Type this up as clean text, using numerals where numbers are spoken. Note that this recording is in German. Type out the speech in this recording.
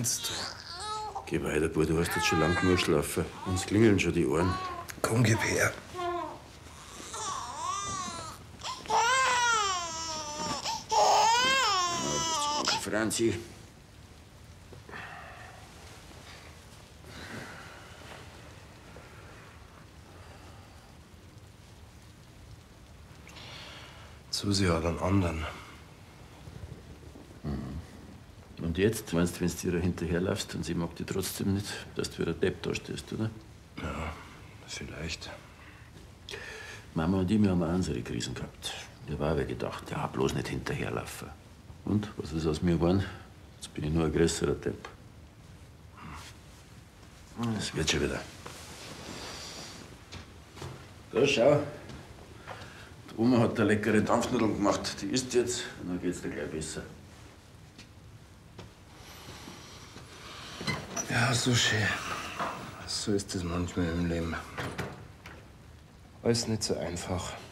meinst du? Geh weiter, Bub, du hast jetzt schon lang genug geschlafen. Uns klingeln schon die Ohren. Komm, gib her. Franzi. Susi hat einen anderen. Und jetzt, meinst du, wenn du ihr hinterherläufst und sie mag dich trotzdem nicht, dass du wieder Depp da stehst, oder? Ja, vielleicht. Mama und ich, wir haben auch unsere Krisen gehabt. Ich habe auch gedacht, ja, bloß nicht hinterherlaufen. Und, was ist aus mir geworden? Jetzt bin ich nur ein größerer Depp. Das wird schon wieder. Da, schau. Die Oma hat da leckere Dampfnudeln gemacht. Die isst jetzt und dann geht's dir gleich besser. Ja, so schön. So ist es manchmal im Leben. Alles nicht so einfach.